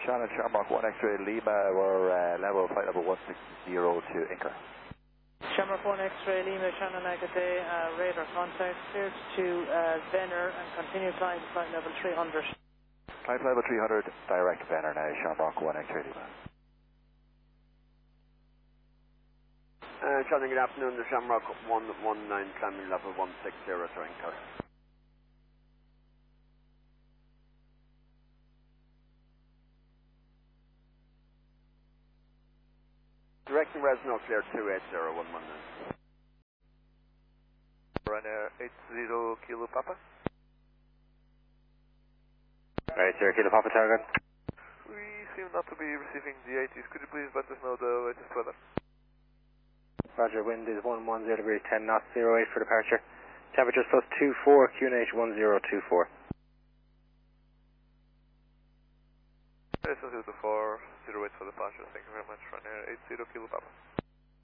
Shannon, Shamrock 1 X-ray Lima, we're level flight level 160 to Inker. Shamrock 1 X-ray Lima, Shannon Agate, radar contact, cleared to Venner and continue flying flight level 300. Flight level 300, direct Venner now, Shamrock 1 X-ray Lima. Shannon, good afternoon, the Shamrock 119 climbing level 160 to Inker. Directing Resno clear 280-119. Ryanair 80 Kilo Papa. Right, 0 Kilo Papa target. We seem not to be receiving the 80s. Could you please let us know the latest weather? Roger, wind is 110 degrees 10 knots, 08 for departure. Temperatures plus 24, QNH 1024. Yes, 04, 08 for departure. Thank you very much, Ryanair 80 Kilo Papa.